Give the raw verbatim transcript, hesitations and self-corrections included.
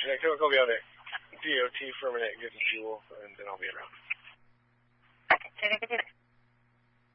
She's like, go be on the D O T for a minute, get some fuel, and then I'll be around. Okay, take it.